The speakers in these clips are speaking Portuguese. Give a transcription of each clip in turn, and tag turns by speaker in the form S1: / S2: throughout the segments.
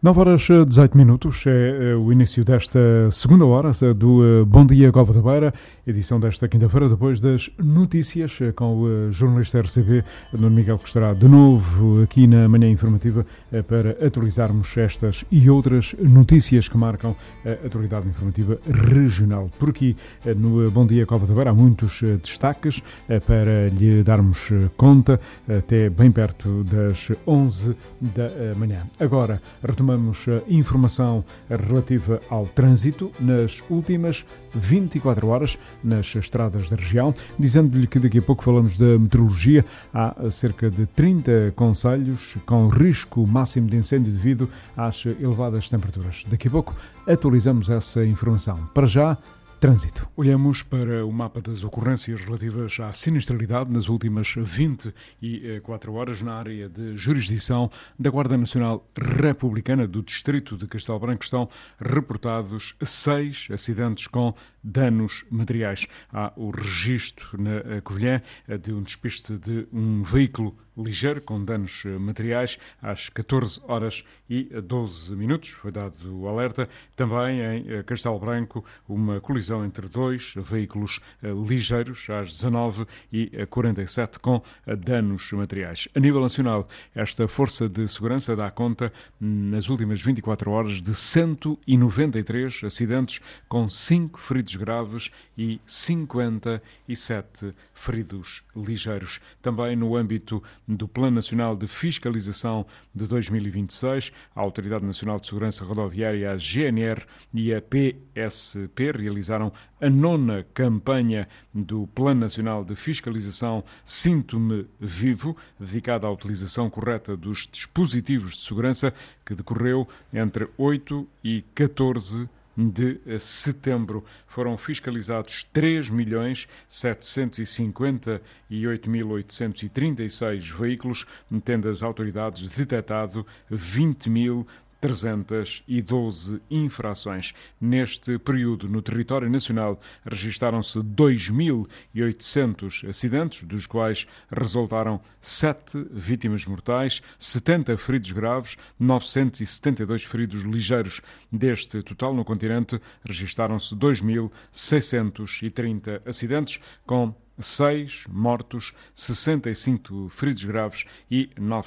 S1: 9 horas 18 minutos é o início desta segunda hora do Bom Dia Cova da Beira, edição desta quinta-feira, depois das notícias com o jornalista RCB, Nuno Miguel, que estará de novo aqui na manhã informativa para atualizarmos estas e outras notícias que marcam a atualidade informativa regional. Por aqui, no Bom Dia Cova da Beira, há muitos destaques para lhe darmos conta, até bem perto das 11 da manhã. Agora, retomamos a informação relativa ao trânsito nas últimas 24 horas nas estradas da região, dizendo-lhe que daqui a pouco falamos da meteorologia. Há cerca de 30 concelhos com risco máximo de incêndio devido às elevadas temperaturas. Daqui a pouco atualizamos essa informação. Para já, trânsito. Olhamos para o mapa das ocorrências relativas à sinistralidade nas últimas 24 horas na área de jurisdição da Guarda Nacional Republicana do Distrito de Castelo Branco. Estão reportados 6 acidentes com danos materiais. Há o registro na Covilhã de um despiste de um veículo ligeiro com danos materiais às 14 horas e 12 minutos. Foi dado o alerta. Também em Castelo Branco, uma colisão entre dois veículos ligeiros às 19h47 com danos materiais. A nível nacional, esta força de segurança dá conta nas últimas 24 horas de 193 acidentes com 5 feridos graves e 57 feridos ligeiros. Também no âmbito do Plano Nacional de Fiscalização de 2026, a Autoridade Nacional de Segurança Rodoviária, a GNR e a PSP realizaram a 9ª campanha do Plano Nacional de Fiscalização Sinto-me Vivo, dedicada à utilização correta dos dispositivos de segurança, que decorreu entre 8 e 14 de setembro. Foram fiscalizados 3.758.836 veículos, tendo as autoridades detectado 20.312 infrações. Neste período, no território nacional, registaram-se 2.800 acidentes, dos quais resultaram 7 vítimas mortais, 70 feridos graves, 972 feridos ligeiros. Deste total, no continente, registaram-se 2.630 acidentes, com 6 mortos, 65 feridos graves e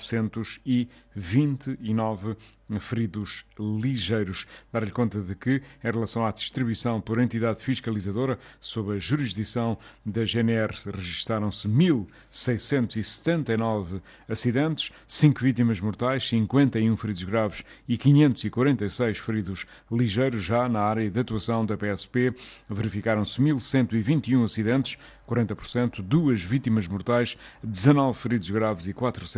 S1: 929 feridos ligeiros. Dar-lhe conta de que, em relação à distribuição por entidade fiscalizadora, sob a jurisdição da GNR, registaram-se 1.679 acidentes, 5 vítimas mortais, 51 feridos graves e 546 feridos ligeiros. Já na área de atuação da PSP, verificaram-se 1.121 acidentes, 40%, 2 vítimas mortais, 19 feridos graves e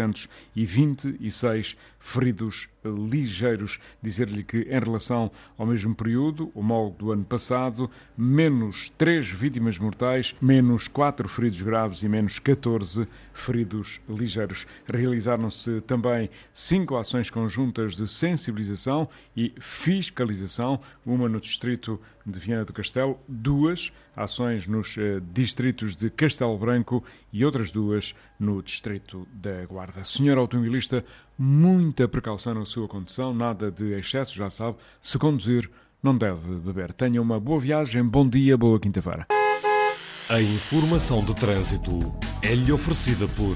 S1: 426 feridos ligeiros. Dizer-lhe que, em relação ao mesmo período, homólogo do ano passado, menos 3 vítimas mortais, menos 4 feridos graves e menos 14 feridos ligeiros. Realizaram-se também 5 ações conjuntas de sensibilização e fiscalização, uma no distrito de Viana do Castelo, 2 ações nos distritos de Castelo Branco e outras 2 no distrito da Guarda. Senhor automobilista, muita precaução na sua condução, nada de excesso, já sabe, se conduzir não deve beber. Tenha uma boa viagem, bom dia, boa quinta-feira.
S2: A informação de trânsito é-lhe oferecida por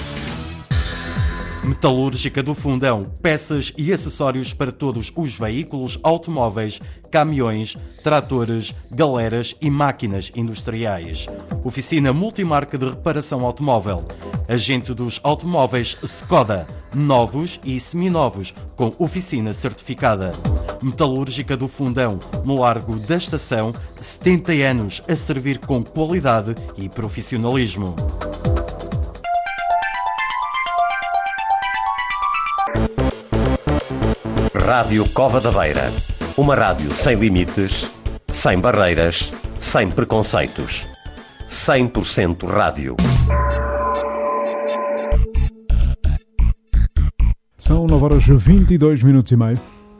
S2: Metalúrgica do Fundão, peças e acessórios para todos os veículos, automóveis, caminhões, tratores, galeras e máquinas industriais. Oficina multimarca de reparação automóvel. Agente dos automóveis Skoda, novos e seminovos, com oficina certificada. Metalúrgica do Fundão, no Largo da Estação, 70 anos a servir com qualidade e profissionalismo.
S3: Rádio Cova da Beira, uma rádio sem limites, sem barreiras, sem preconceitos. 100% rádio.
S1: São 9 horas 22 minutos e meio.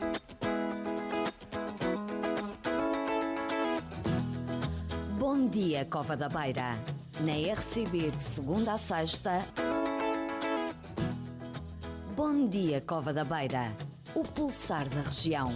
S4: Bom dia, Cova da Beira. Na RCB de segunda a sexta. Bom dia, Cova da Beira. o pulsar da região.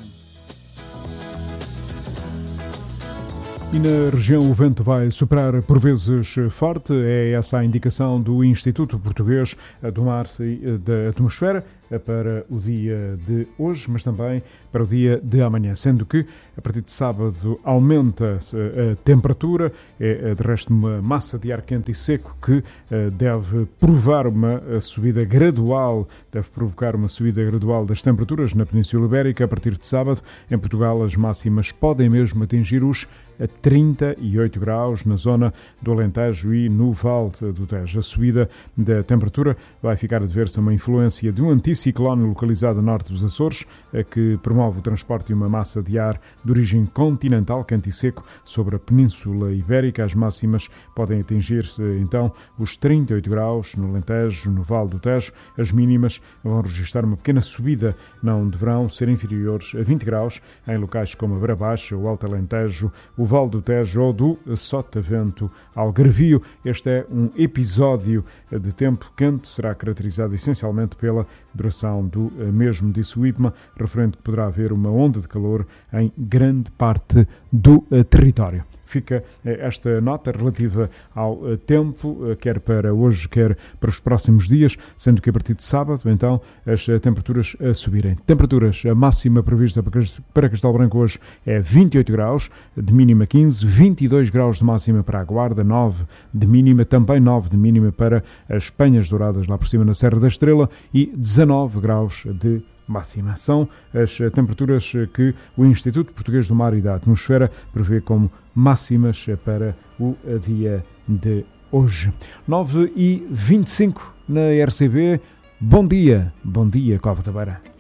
S1: E na região o vento vai soprar por vezes forte, é essa a indicação do Instituto Português do Mar e da Atmosfera para o dia de hoje, mas também para o dia de amanhã, sendo que a partir de sábado aumenta a temperatura, é de resto uma massa de ar quente e seco que deve provocar uma subida gradual das temperaturas na Península Ibérica. A partir de sábado, em Portugal, as máximas podem mesmo atingir os 38 graus na zona do Alentejo e no Vale do Tejo. A subida da temperatura vai ficar a dever-se a uma influência de um anticiclone localizado a norte dos Açores, que promove o transporte de uma massa de ar de origem continental, quente e seco, sobre a Península Ibérica. As máximas podem atingir-se, então, os 38 graus no Alentejo, no Vale do Tejo. As mínimas vão registrar uma pequena subida, não deverão ser inferiores a 20 graus em locais como a Beira Baixa, o Alto Alentejo, o Vale do Tejo ou do Sotavento Algarvio. Este é um episódio de tempo quente, será caracterizado essencialmente pela duração do mesmo, disse o IPMA, referente que poderá haver uma onda de calor em grande parte do território. Fica esta nota relativa ao tempo, quer para hoje, quer para os próximos dias, sendo que a partir de sábado, então, as temperaturas a subirem. Temperaturas, a máxima prevista para Castelo Branco hoje é 28 graus, de mínima 15, 22 graus de máxima para a Guarda, 9 de mínima, também 9 de mínima para as Penhas Douradas, lá por cima na Serra da Estrela, e 19 graus de máxima. São as temperaturas que o Instituto Português do Mar e da Atmosfera prevê como máximas para o dia de hoje. 9h25 na RCB. Bom dia, Cova da Beira.